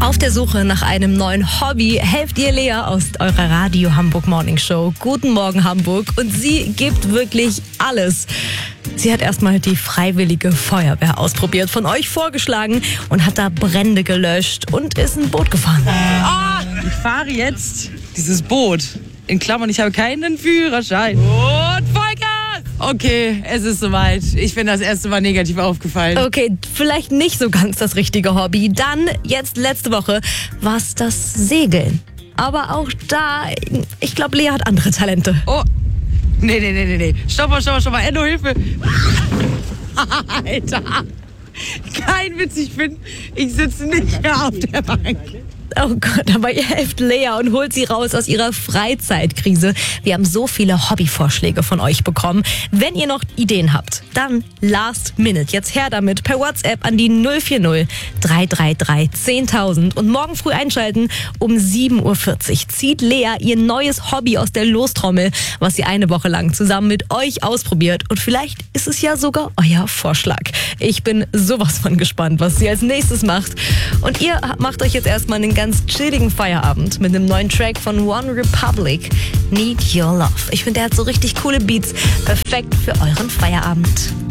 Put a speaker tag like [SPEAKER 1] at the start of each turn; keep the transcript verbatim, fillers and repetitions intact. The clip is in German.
[SPEAKER 1] Auf der Suche nach einem neuen Hobby helft ihr Lea aus eurer Radio Hamburg Morning Show. Guten Morgen Hamburg, und sie gibt wirklich alles. Sie hat erstmal die Freiwillige Feuerwehr ausprobiert, von euch vorgeschlagen, und hat da Brände gelöscht und ist ein Boot gefahren.
[SPEAKER 2] Ah, ich fahre jetzt dieses Boot. In Klammern, ich habe keinen Führerschein. Und Vollgas! Okay, es ist soweit. Ich bin das erste Mal negativ aufgefallen.
[SPEAKER 1] Okay, vielleicht nicht so ganz das richtige Hobby. Dann, jetzt letzte Woche, war es das Segeln. Aber auch da, ich glaube, Lea hat andere Talente.
[SPEAKER 2] Oh, nee, nee, nee, nee, nee. Stopp mal, stopp mal, stopp mal. Endo, Hilfe. Alter. Kein Witz, ich bin, ich sitze nicht mehr auf der Bank.
[SPEAKER 1] Oh Gott, aber ihr helft Lea und holt sie raus aus ihrer Freizeitkrise. Wir haben so viele Hobbyvorschläge von euch bekommen. Wenn ihr noch Ideen habt, dann last minute. Jetzt her damit per WhatsApp an die null vier null drei drei drei zehntausend. Und morgen früh einschalten um sieben Uhr vierzig zieht Lea ihr neues Hobby aus der Lostrommel, was sie eine Woche lang zusammen mit euch ausprobiert. Und vielleicht ist es ja sogar euer Vorschlag. Ich bin sowas von gespannt, was sie als nächstes macht. Und ihr macht euch jetzt erstmal einen ganz chilligen Feierabend mit einem neuen Track von One Republic, Need Your Love. Ich finde, der hat so richtig coole Beats. Perfekt für euren Feierabend.